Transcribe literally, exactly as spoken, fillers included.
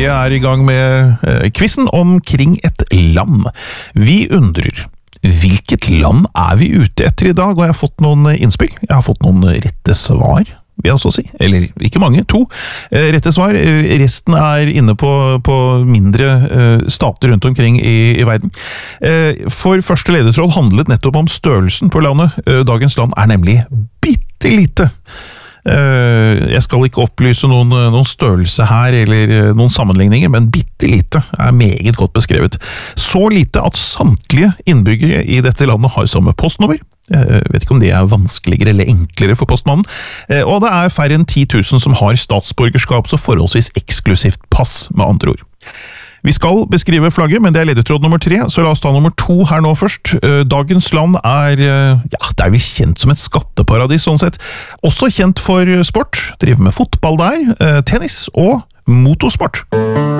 Vi er i gang med eh, quizen omkring et land. Vi undrer, hvilket land er vi ute etter i dag? Og jeg har fått noen innspill, jeg har fått noen rette svar, vil jeg også si. Eller ikke mange, to eh, rette svar. Resten er inne på, på mindre eh, stater rundt omkring i, i verden. Eh, for første ledetråd handlet nettopp om størrelsen på landet. Eh, dagens land er nemlig bitte lite. Jeg skal ikke opplyse noen, noen størrelse her, eller noen sammenligninger, men bitte lite er meget godt beskrevet. Så lite at samtlige innbyggere i dette landet har samme postnummer. Jeg vet ikke om det er vanskeligere eller enklere for postmannen. Og det er færre enn ti tusen som har statsborgerskap, så forholdsvis eksklusivt pass, med andre ord. Vi skal beskrive flagget, men det er ledetråd nummer tre, så la oss ta nummer to her nå først. Dagens land er, ja, det er vel kjent som et skatteparadis, sånn sett. Også kjent for sport, driver med fotball der, tennis og motorsport.